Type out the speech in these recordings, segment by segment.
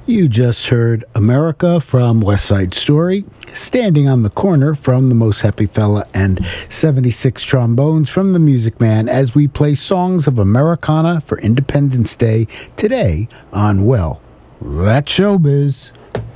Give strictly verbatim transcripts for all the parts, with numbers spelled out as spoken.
You just heard America from West Side Story, Standing on the Corner from the Most Happy Fella, and seventy-six Trombones from the Music Man as we play songs of Americana for Independence Day today on, well, that's showbiz.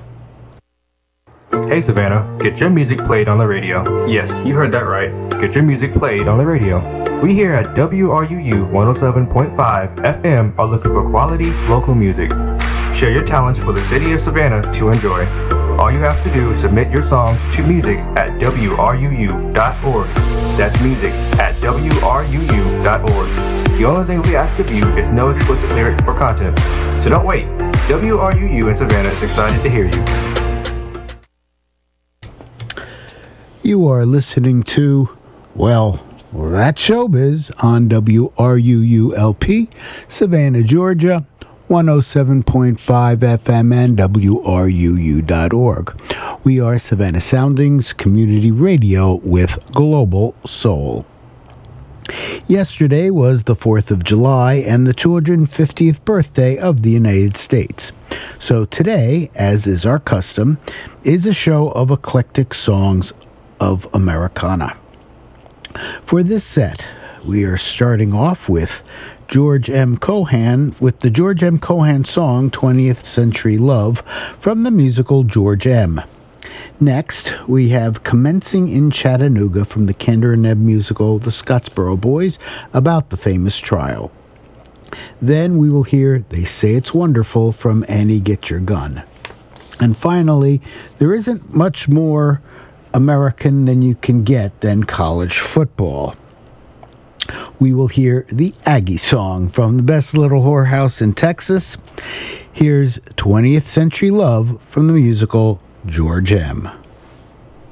Hey Savannah, get your music played on the radio. Yes, you heard that right. Get your music played on the radio. We here at W R U U one oh seven point five F M are looking for quality local music. Share your talents for the city of Savannah to enjoy. All you have to do is submit your songs to music at W R U U dot org. That's music at W R U U dot org. The only thing we ask of you is no explicit lyrics or content. So don't wait. W R U U in Savannah is excited to hear you. You are listening to, well, that's showbiz on W R U U L P, Savannah, Georgia, one oh seven point five F M and W R U U dot org. We are Savannah Soundings Community Radio with Global Soul. Yesterday was the fourth of July and the two hundred fiftieth birthday of the United States. So today, as is our custom, is a show of eclectic songs of Americana. For this set, we are starting off with George M. Cohan with the George M. Cohan song twentieth Century Love from the musical George M. Next, we have Commencing in Chattanooga from the Kander and Ebb musical The Scottsboro Boys about the famous trial. Then we will hear They Say It's Wonderful from Annie Get Your Gun. And finally, there isn't much more American than you can get than college football. We will hear the Aggie song from the Best Little Whorehouse in Texas. Here's twentieth Century Love from the musical George M.